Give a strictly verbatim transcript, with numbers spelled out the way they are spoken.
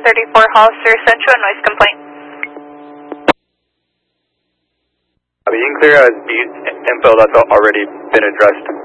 thirty-four Hollister sent you a noise complaint. You can clear as B info, that's already been addressed.